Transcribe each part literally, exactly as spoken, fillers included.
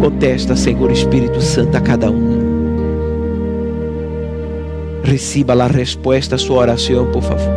Contesta, Senhor Espírito Santo, a cada um. Reciba a resposta a sua oração, por favor.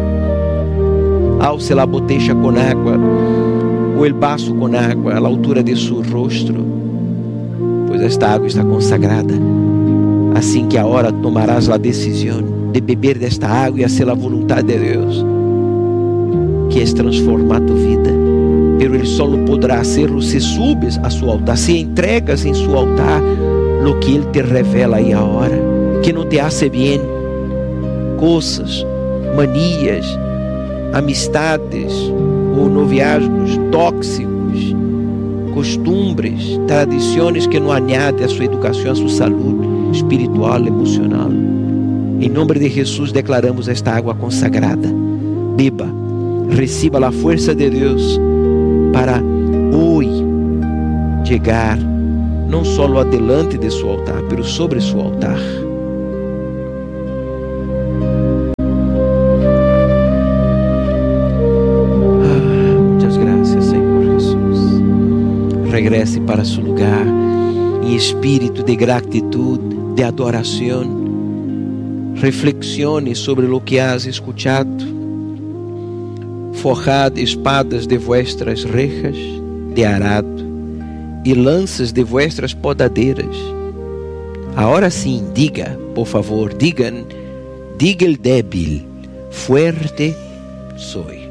Alce a botella com água, ou o vaso com água, à altura de seu rosto, pois esta água está consagrada. Assim que agora tomarás a decisão de beber desta água e fazer a vontade de Deus, que é transformar tu vida. Pero Ele só poderá hacerlo se subes a seu altar, se entregas em seu altar lo que Ele te revela aí agora, que não te hace bem, coisas, manias, amistades ou noviazgos tóxicos, costumbres, tradições que não añadem a sua educação, a sua saúde espiritual e emocional. Em nome de Jesus declaramos esta água consagrada. Beba, receba a força de Deus para hoje chegar não só adelante de seu altar, mas sobre seu altar. Ah, muitas graças, Senhor Jesus. Regresse para seu lugar em espírito de gratidão, de adoração. Reflexione sobre o que has escuchado. Forjad espadas de vuestras rejas de arado e lanças de vuestras podadeiras. Agora sim, diga, por favor, digam, diga el débil, fuerte soy.